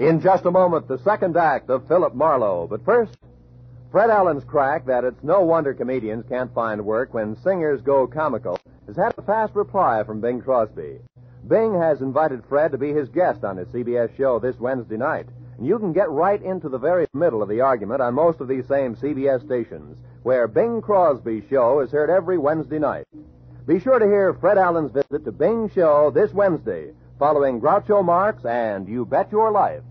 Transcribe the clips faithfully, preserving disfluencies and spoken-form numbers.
In just a moment, the second act of Philip Marlowe. But first, Fred Allen's crack that it's no wonder comedians can't find work when singers go comical has had a fast reply from Bing Crosby. Bing has invited Fred to be his guest on his C B S show this Wednesday night. And you can get right into the very middle of the argument on most of these same C B S stations, where Bing Crosby's show is heard every Wednesday night. Be sure to hear Fred Allen's visit to Bing's show this Wednesday, following Groucho Marx and You Bet Your Life.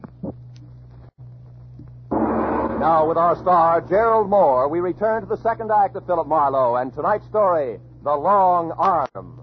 Now, with our star, Gerald Moore, we return to the second act of Philip Marlowe and tonight's story, The Long Arm.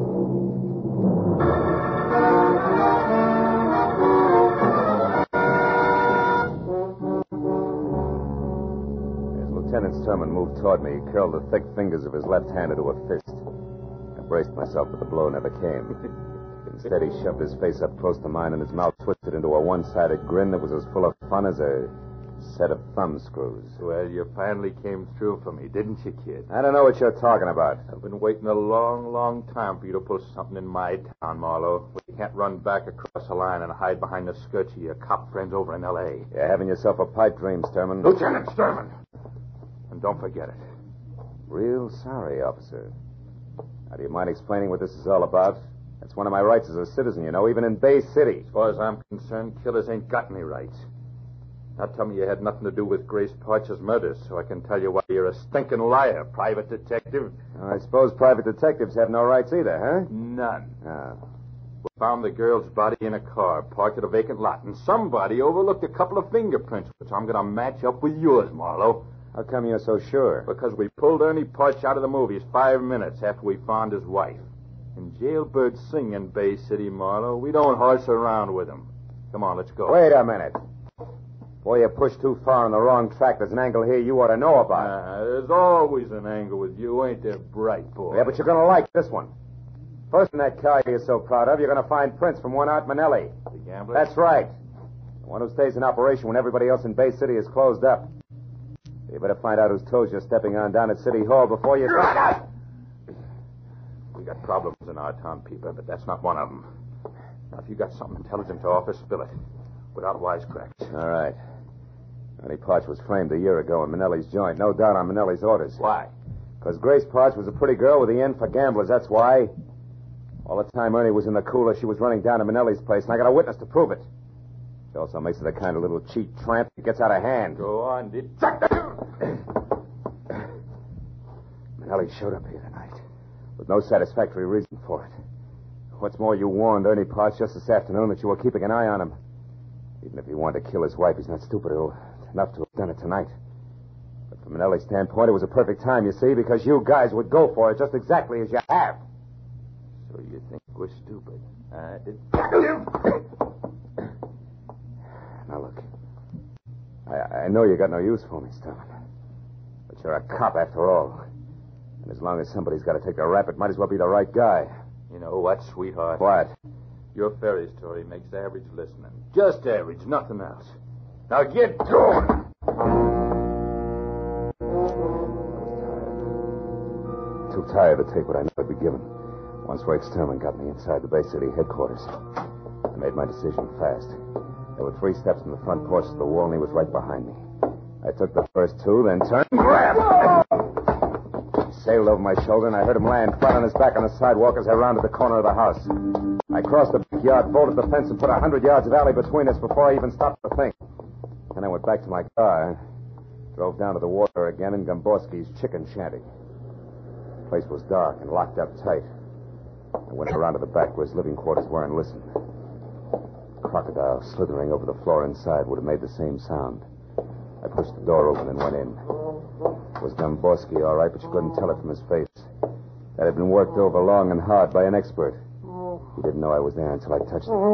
As Lieutenant Sturman moved toward me, he curled the thick fingers of his left hand into a fist. I braced myself, but the blow never came. Instead, he shoved his face up close to mine, and his mouth twisted into a one-sided grin that was as full of fun as a set of thumb screws. Well, you finally came through for me, didn't you, kid? I don't know what you're talking about. I've been waiting a long, long time for you to pull something in my town, Marlowe. You can't run back across the line and hide behind the skirts of your cop friends over in L A You're having yourself a pipe dream, Sturman. Lieutenant Sturman! And don't forget it. Real sorry, officer. Now, do you mind explaining what this is all about? That's one of my rights as a citizen, you know, even in Bay City. As far as I'm concerned, killers ain't got any rights. Now tell me you had nothing to do with Grace Parch's murder, so I can tell you why you're a stinking liar, private detective. I suppose private detectives have no rights either, huh? None. Ah. We found the girl's body in a car parked at a vacant lot, and somebody overlooked a couple of fingerprints, which I'm going to match up with yours, Marlowe. How come you're so sure? Because we pulled Ernie Parch out of the movies five minutes after we found his wife. And jailbirds sing in Bay City, Marlowe. We don't horse around with them. Come on, let's go. Wait a minute. Boy, you pushed too far on the wrong track. There's an angle here you ought to know about. Uh, there's always an angle with you, ain't there, bright boy? Yeah, but you're going to like this one. First in that car you're so proud of, you're going to find prints from one Art Manelli. The gambler? That's right. The one who stays in operation when everybody else in Bay City is closed up. You better find out whose toes you're stepping on down at City Hall before you... We got problems in our town, Peeper, but that's not one of them. Now, if you got something intelligent to offer, spill it. Without wisecracks. All right. Ernie Parch was framed a year ago in Manelli's joint. No doubt on Manelli's orders. Why? Because Grace Parch was a pretty girl with the end for gamblers. That's why. All the time Ernie was in the cooler, she was running down to Manelli's place, and I got a witness to prove it. She also makes it the kind of little cheat tramp that gets out of hand. Go on, did... Manelli showed up here tonight with no satisfactory reason for it. What's more, you warned Ernie Parch just this afternoon that you were keeping an eye on him. Even if he wanted to kill his wife, he's not stupid enough to have done it tonight. But from Manelli's standpoint, it was a perfect time, you see, because you guys would go for it just exactly as you have. So you think we're stupid? I did. Now, look. I, I know you got no use for me, Sturman. But you're a cop after all. And as long as somebody's got to take the rap, it might as well be the right guy. You know what, sweetheart? What? Your fairy story makes average listening. Just average, nothing else. Now get going. Too tired to take what I knew I'd be given. Once Ray Sturman got me inside the Bay City headquarters, I made my decision fast. There were three steps from the front porch to the wall, and he was right behind me. I took the first two, then turned and grabbed. He sailed over my shoulder, and I heard him land flat on his back on the sidewalk as I rounded the corner of the house. I crossed the backyard, bolted the fence, and put a hundred yards of alley between us before I even stopped to think. Then I went back to my car, drove down to the water again in Gomborski's chicken shanty. The place was dark and locked up tight. I went around to the back where his living quarters were and listened. A crocodile slithering over the floor inside would have made the same sound. I pushed the door open and went in. It was Gomborski, all right, but you couldn't tell it from his face. That had been worked over long and hard by an expert. He didn't know I was there until I touched him.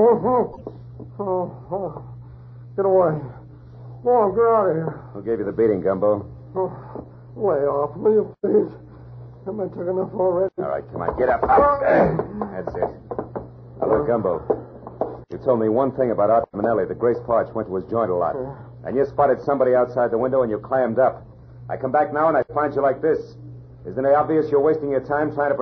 Get away. Go on, get out of here. Who gave you the beating, Gumbo? Oh, lay off, will you, please? Haven't I took enough already? All right, come on, get up. That's it. Now, look, Gumbo. You told me one thing about Art Manelli, that Grace Parch went to his joint a lot. And you spotted somebody outside the window and you clammed up. I come back now and I find you like this. Isn't it obvious you're wasting your time trying to